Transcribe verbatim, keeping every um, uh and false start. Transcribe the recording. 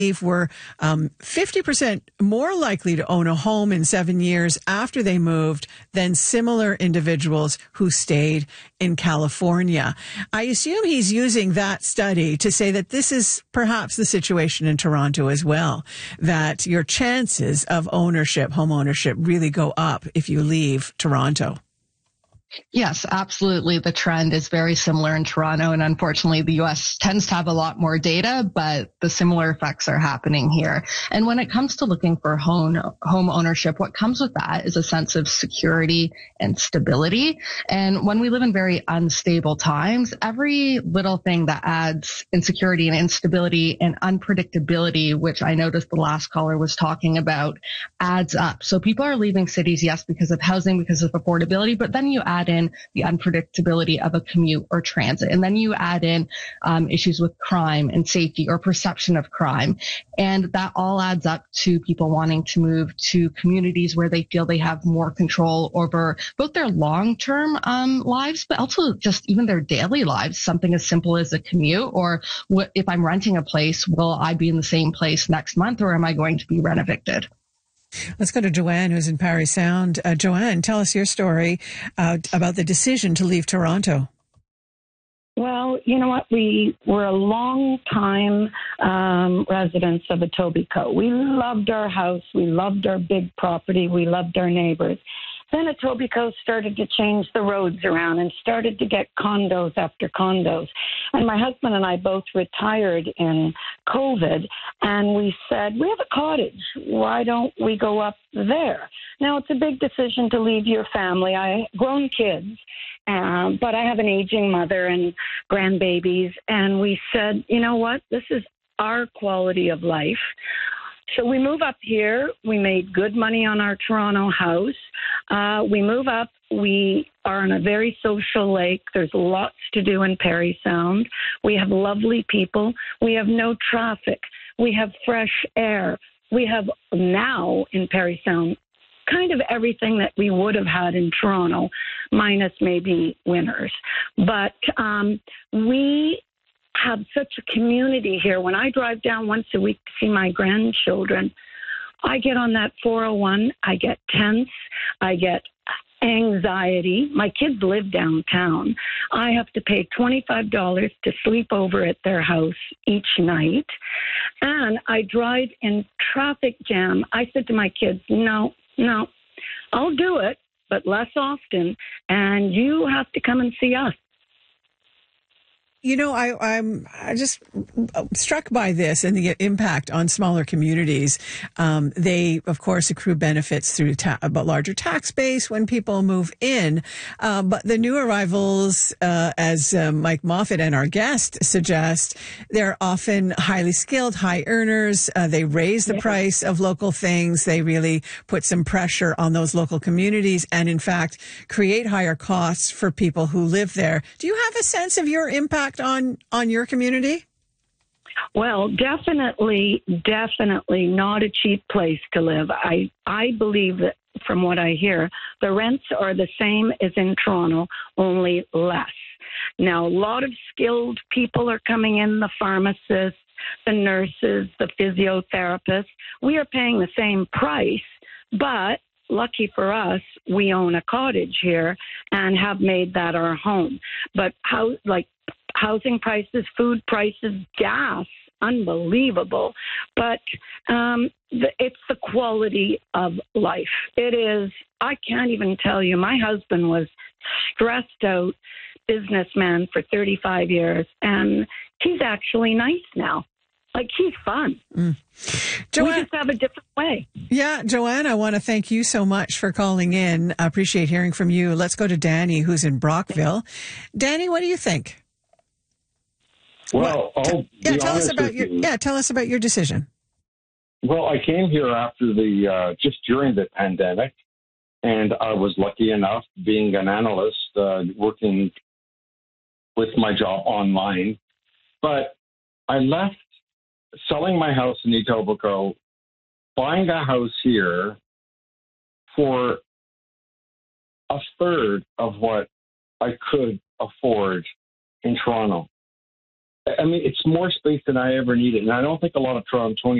were um, fifty percent more likely to own a home in seven years after they moved than similar individuals who stayed in California. I assume he's using that study to say that this is perhaps the situation in Toronto as well, that your chances of ownership, home ownership, really go up if you leave Toronto. Yes, absolutely. The trend is very similar in Toronto, and unfortunately the U S tends to have a lot more data, but the similar effects are happening here. And when it comes to looking for home, home ownership, what comes with that is a sense of security and stability. And when we live in very unstable times, every little thing that adds insecurity and instability and unpredictability, which I noticed the last caller was talking about, adds up. So people are leaving cities, yes, because of housing, because of affordability, but then you add in the unpredictability of a commute or transit. And then you add in um, issues with crime and safety or perception of crime. And that all adds up to people wanting to move to communities where they feel they have more control over both their long-term um, lives, but also just even their daily lives. Something as simple as a commute, or what, if I'm renting a place, will I be in the same place next month, or am I going to be rent evicted? Let's go to Joanne, who's in Parry Sound. Uh, Joanne, tell us your story uh, about the decision to leave Toronto. Well, you know what? We were a long time um, residents of Etobicoke. We loved our house. We loved our big property. We loved our neighbors. Then Etobicoke started to change the roads around and started to get condos after condos. And my husband and I both retired in COVID, and we said, we have a cottage. Why don't we go up there? Now, it's a big decision to leave your family. I have grown kids, uh, but I have an aging mother and grandbabies. And we said, you know what? This is our quality of life. So we move up here. We made good money on our Toronto house. Uh, we move up. We are on a very social lake. There's lots to do in Parry Sound. We have lovely people. We have no traffic. We have fresh air. We have now in Parry Sound kind of everything that we would have had in Toronto, minus maybe winters. But um, we have such a community here. When I drive down once a week to see my grandchildren, I get on that four oh one. I get tense. I get anxiety. My kids live downtown. I have to pay twenty-five dollars to sleep over at their house each night. And I drive in traffic jam. I said to my kids, no, no, I'll do it, but less often. And you have to come and see us. You know, I, I'm I just struck by this and the impact on smaller communities. Um, they, of course, accrue benefits through ta- a larger tax base when people move in. Uh, but the new arrivals, uh, as uh, Mike Moffat and our guest suggest, they're often highly skilled, high earners. Uh, they raise the yeah. price of local things. They really put some pressure on those local communities and, in fact, create higher costs for people who live there. Do you have a sense of your impact on on your community? Well, definitely, definitely not a cheap place to live. I I believe that from what I hear, the rents are the same as in Toronto, only less. Now, a lot of skilled people are coming in, the pharmacists, the nurses, the physiotherapists. We are paying the same price, but lucky for us, we own a cottage here and have made that our home. But how, like, housing prices, food prices, gas, unbelievable. But um, the, it's the quality of life. It is, I can't even tell you, my husband was stressed out businessman for thirty-five years, and he's actually nice now. Like, he's fun. Mm. Joanne, we just have a different way. Yeah, Joanne, I want to thank you so much for calling in. I appreciate hearing from you. Let's go to Danny, who's in Brockville. Danny, what do you think? Well, what, I'll t- yeah, be tell us about your you. yeah, tell us about your decision. Well, I came here after the uh, just during the pandemic, and I was lucky enough, being an analyst, uh, working with my job online. But I left, selling my house in Etobicoke, buying a house here for a third of what I could afford in Toronto. I mean, it's more space than I ever needed. And I don't think a lot of Torontonians